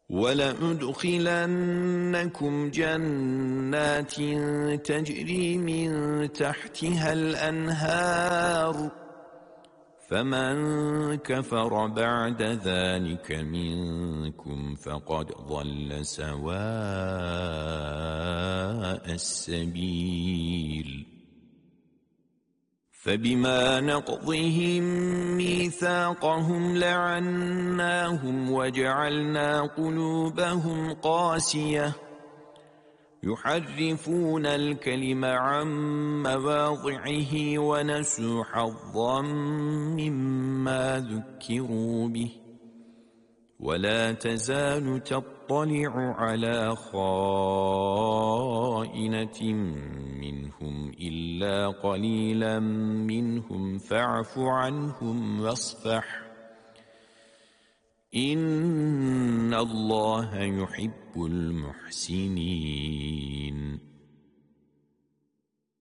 وَلَأُدْخِلَنَّكُمْ جَنَّاتٍ تَجْرِي مِنْ تَحْتِهَا الْأَنْهَارُ فَمَنْ كَفَرَ بَعْدَ ذَلِكَ مِنْكُمْ فَقَدْ ضَلَّ سَوَاءَ السَّبِيلِ فَبِمَا نَقْضِهِمْ مِيثَاقَهُمْ لَعَنَّاهُمْ وَجَعَلْنَا قُلُوبَهُمْ قَاسِيَةً يُحَرِّفُونَ الْكَلِمَ عَنْ مَوَاضِعِهِ وَنَسُوا حَظًّا مِّمَّا ذُكِّرُوا بِهِ وَلَا تَزَالُ تَطَّلِعُ عَلَى خَائِنَةٍ مِّنْهُمْ إِلَّا قَلِيلًا مِّنْهُمْ فَاعْفُ عَنْهُمْ وَاصْفَحْ إِنَّ اللَّهَ يُحِبُّ الْمُحْسِنِينَ